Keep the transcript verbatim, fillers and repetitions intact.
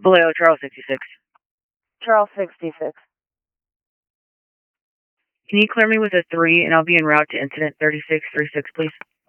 Vallejo, Charles sixty-six. Charles sixty-six. Can you clear me with a three, and I'll be en route to incident thirty-six thirty-six, please?